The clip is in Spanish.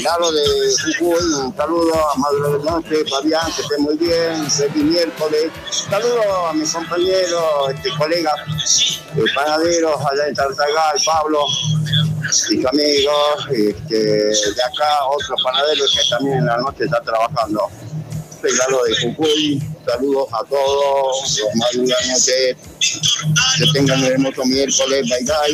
Lalo de Jujuy, un saludo a Maduro del Norte, Fabián, que esté muy bien, feliz miércoles. Saludo a mis compañeros, colegas, panaderos allá en Tartagal, Pablo, mis amigos, de acá, otros panaderos que también en la noche están trabajando. Lalo de Jujuy, saludos a todos, los maduros, que tengan un hermoso miércoles, bye bye.